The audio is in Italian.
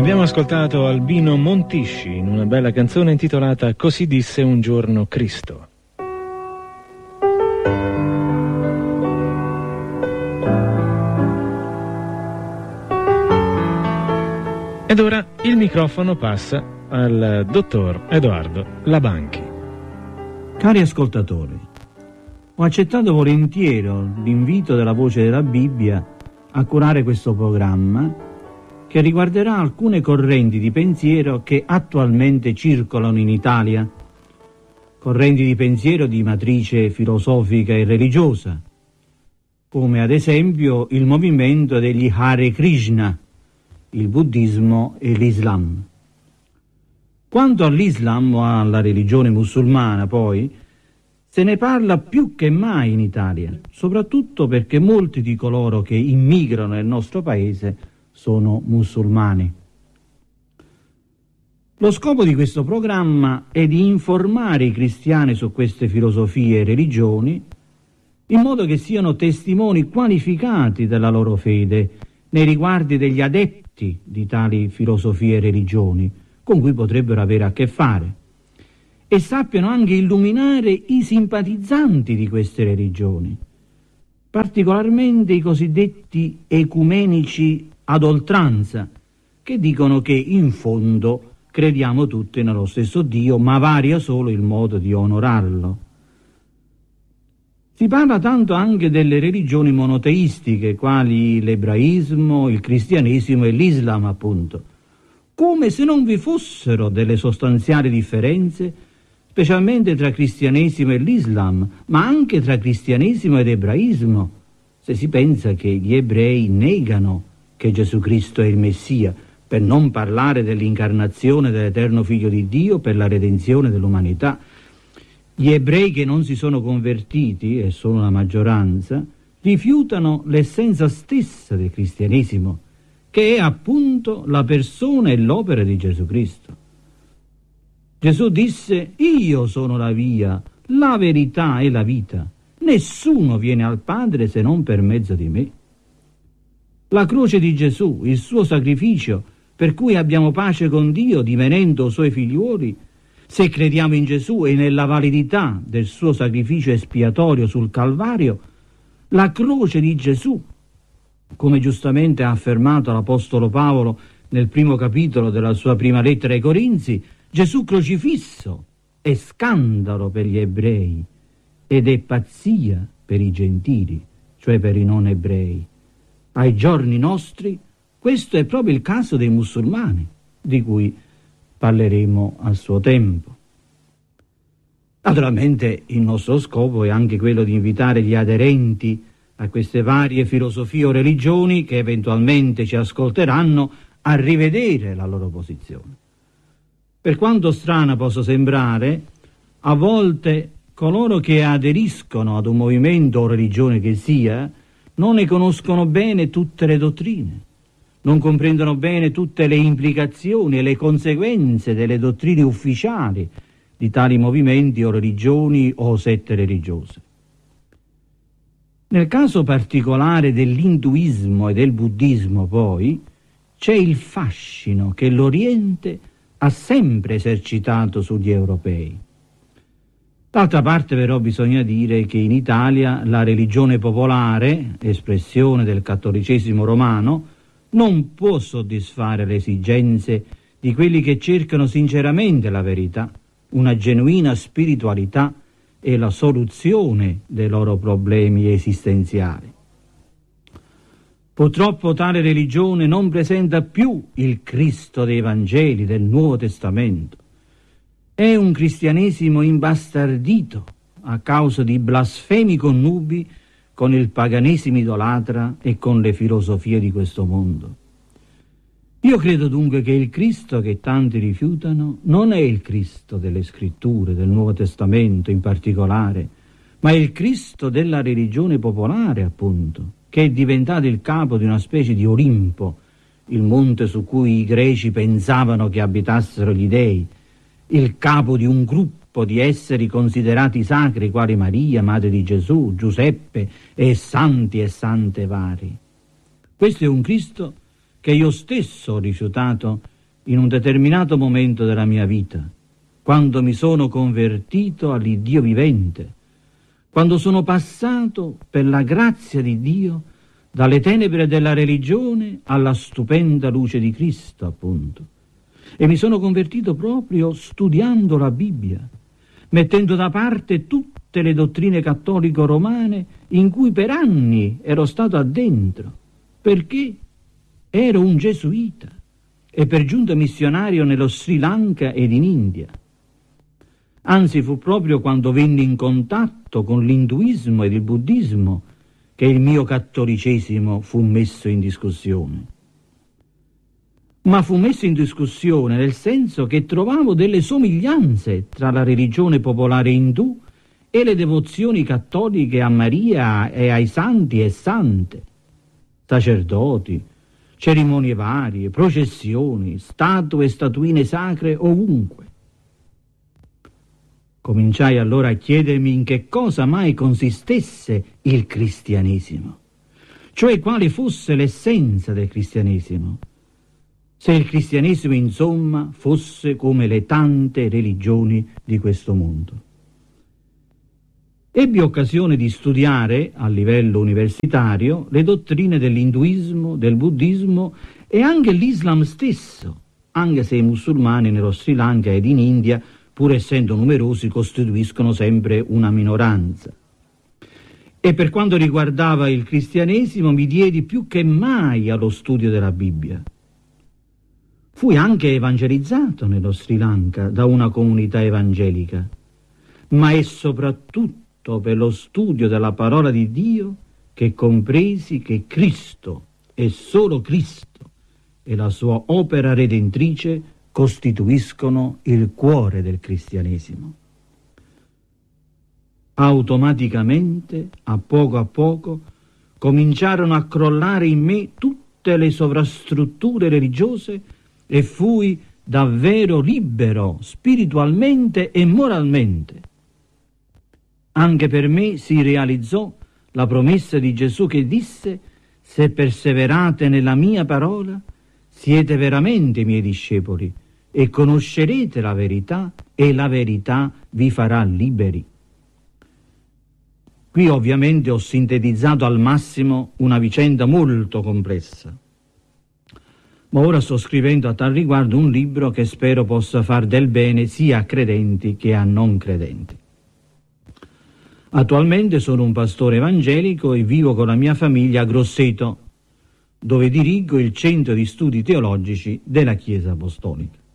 Abbiamo ascoltato Albino Montisci in una bella canzone intitolata Così disse un giorno Cristo. Ed ora il microfono passa al dottor Edoardo Labanchi. Cari ascoltatori, ho accettato volentieri l'invito della Voce della Bibbia a curare questo programma che riguarderà alcune correnti di pensiero che attualmente circolano in Italia, correnti di pensiero di matrice filosofica e religiosa, come ad esempio il movimento degli Hare Krishna, il buddismo e l'Islam. Quanto all'Islam o alla religione musulmana, poi, se ne parla più che mai in Italia, soprattutto perché molti di coloro che immigrano nel nostro paese sono musulmani. Lo scopo di questo programma è di informare i cristiani su queste filosofie e religioni, in modo che siano testimoni qualificati della loro fede nei riguardi degli adepti di tali filosofie e religioni con cui potrebbero avere a che fare, e sappiano anche illuminare i simpatizzanti di queste religioni, particolarmente i cosiddetti ecumenici ad oltranza, che dicono che in fondo crediamo tutti nello stesso Dio, ma varia solo il modo di onorarlo. Si parla tanto anche delle religioni monoteistiche, quali l'ebraismo, il cristianesimo e l'Islam, appunto, come se non vi fossero delle sostanziali differenze, specialmente tra cristianesimo e l'Islam, ma anche tra cristianesimo ed ebraismo, se si pensa che gli ebrei negano che Gesù Cristo è il Messia, per non parlare dell'incarnazione dell'eterno Figlio di Dio per la redenzione dell'umanità. Gli ebrei che non si sono convertiti, e sono la maggioranza, rifiutano l'essenza stessa del cristianesimo, che è appunto la persona e l'opera di Gesù Cristo. Gesù disse: «Io sono la via, la verità e la vita. Nessuno viene al Padre se non per mezzo di me». La croce di Gesù, il suo sacrificio, per cui abbiamo pace con Dio divenendo suoi figliuoli, se crediamo in Gesù e nella validità del suo sacrificio espiatorio sul Calvario, la croce di Gesù, come giustamente ha affermato l'Apostolo Paolo nel primo capitolo della sua prima lettera ai Corinzi, Gesù crocifisso è scandalo per gli ebrei ed è pazzia per i gentili, cioè per i non ebrei. Ai giorni nostri questo è proprio il caso dei musulmani, di cui parleremo a suo tempo. Naturalmente il nostro scopo è anche quello di invitare gli aderenti a queste varie filosofie o religioni che eventualmente ci ascolteranno a rivedere la loro posizione. Per quanto strana possa sembrare, a volte coloro che aderiscono ad un movimento o religione che sia non ne conoscono bene tutte le dottrine, non comprendono bene tutte le implicazioni e le conseguenze delle dottrine ufficiali di tali movimenti o religioni o sette religiose. Nel caso particolare dell'induismo e del buddismo, poi, c'è il fascino che l'Oriente ha sempre esercitato sugli europei. D'altra parte però bisogna dire che in Italia la religione popolare, espressione del cattolicesimo romano, non può soddisfare le esigenze di quelli che cercano sinceramente la verità, una genuina spiritualità e la soluzione dei loro problemi esistenziali. Purtroppo tale religione non presenta più il Cristo dei Vangeli del Nuovo Testamento. È un cristianesimo imbastardito a causa di blasfemi connubi con il paganesimo idolatra e con le filosofie di questo mondo. Io credo dunque che il Cristo che tanti rifiutano non è il Cristo delle Scritture, del Nuovo Testamento in particolare, ma è il Cristo della religione popolare, appunto, che è diventato il capo di una specie di Olimpo, il monte su cui i greci pensavano che abitassero gli dei, il capo di un gruppo di esseri considerati sacri quali Maria, madre di Gesù, Giuseppe e santi e sante vari. Questo è un Cristo che io stesso ho rifiutato in un determinato momento della mia vita, quando mi sono convertito all'Iddio vivente, quando sono passato per la grazia di Dio dalle tenebre della religione alla stupenda luce di Cristo, appunto. E mi sono convertito proprio studiando la Bibbia, mettendo da parte tutte le dottrine cattolico-romane in cui per anni ero stato addentro, perché ero un gesuita e per giunta missionario nello Sri Lanka ed in India. Anzi, fu proprio quando venni in contatto con l'induismo ed il buddismo che il mio cattolicesimo fu messo in discussione. Ma fu messo in discussione nel senso che trovavo delle somiglianze tra la religione popolare indù e le devozioni cattoliche a Maria e ai santi e sante, sacerdoti, cerimonie varie, processioni, statue e statuine sacre ovunque. Cominciai allora a chiedermi in che cosa mai consistesse il cristianesimo, cioè quale fosse l'essenza del cristianesimo. Se il cristianesimo, insomma, fosse come le tante religioni di questo mondo. Ebbi occasione di studiare, a livello universitario, le dottrine dell'induismo, del buddismo e anche l'Islam stesso, anche se i musulmani nello Sri Lanka ed in India, pur essendo numerosi, costituiscono sempre una minoranza. E per quanto riguardava il cristianesimo, mi diedi più che mai allo studio della Bibbia. Fui anche evangelizzato nello Sri Lanka da una comunità evangelica, ma è soprattutto per lo studio della parola di Dio che compresi che Cristo e solo Cristo e la sua opera redentrice costituiscono il cuore del cristianesimo. Automaticamente, a poco, cominciarono a crollare in me tutte le sovrastrutture religiose e fui davvero libero spiritualmente e moralmente. Anche per me si realizzò la promessa di Gesù che disse: «Se perseverate nella mia parola, siete veramente miei discepoli e conoscerete la verità e la verità vi farà liberi». Qui ovviamente ho sintetizzato al massimo una vicenda molto complessa. Ma ora sto scrivendo a tal riguardo un libro che spero possa far del bene sia a credenti che a non credenti. Attualmente sono un pastore evangelico e vivo con la mia famiglia a Grosseto, dove dirigo il centro di studi teologici della Chiesa Apostolica.